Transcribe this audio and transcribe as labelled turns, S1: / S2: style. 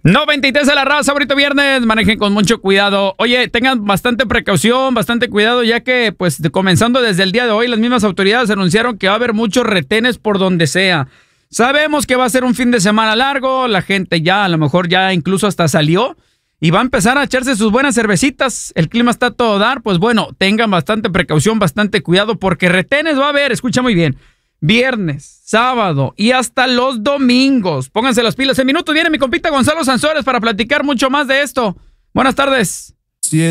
S1: 93 de la raza, ahorita viernes, manejen con mucho cuidado. Oye, tengan bastante precaución, bastante cuidado, ya que, pues, comenzando desde el día de hoy, las mismas autoridades anunciaron que va a haber muchos retenes por donde sea. Sabemos que va a ser un fin de semana largo, la gente ya, a lo mejor ya incluso hasta salió y va a empezar a echarse sus buenas cervecitas. El clima está a todo dar, pues bueno, tengan bastante precaución, bastante cuidado, porque retenes va a haber, escucha muy bien. Viernes, sábado y hasta los domingos. Pónganse las pilas. En minutos viene mi compita Gonzalo Sansores para platicar mucho más de esto. Buenas tardes.